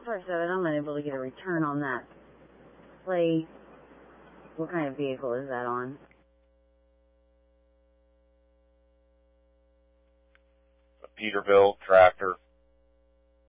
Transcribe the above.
Sorry, so I'm unable to get a return on that plate. What kind of vehicle is that on? A Peterbilt tractor.